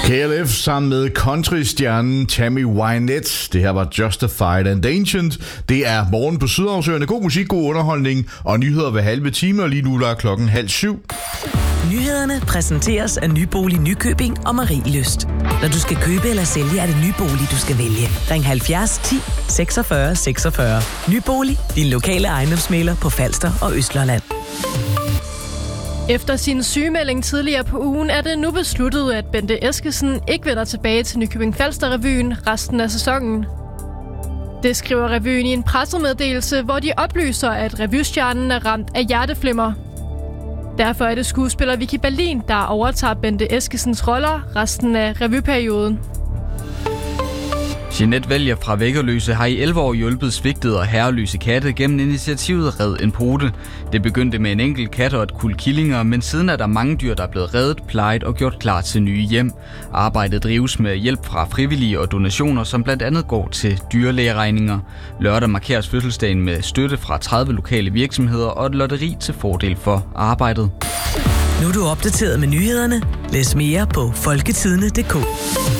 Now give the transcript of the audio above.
KLF sammen med countrystjernen Tammy Wynette. Det her var Justified and Ancient. Det er morgen på Sydhavsøerne. God musik, god underholdning og nyheder hver halve time. Og lige nu der er 6:30. Nyhederne præsenteres af Nybolig Nykøbing og Marielyst. Når du skal købe eller sælge, er det Nybolig, du skal vælge. Ring 70 10 46 46. Nybolig, din lokale ejendomsmægler på Falster og Østlandet. Efter sin sygemelding tidligere på ugen er det nu besluttet, at Bente Eskesen ikke vender tilbage til Nykøbing Falster-revyen resten af sæsonen. Det skriver revyen i en pressemeddelelse, hvor de oplyser, at revystjernen er ramt af hjerteflimmer. Derfor er det skuespiller Vicky Berlin, der overtager Bente Eskesens roller resten af revyperioden. Jeanette Vælger fra Væggerløse har i 11 år hjulpet svigtede og herreløse katte gennem initiativet Red en Pote. Det begyndte med en enkelt kat og et kuld killinger, men siden er der mange dyr, der er blevet reddet, plejet og gjort klar til nye hjem. Arbejdet drives med hjælp fra frivillige og donationer, som blandt andet går til dyrlægeregninger. Lørdag markeres fødselsdagen med støtte fra 30 lokale virksomheder og et lotteri til fordel for arbejdet. Nu er du opdateret med nyhederne. Læs mere på folketidene.dk.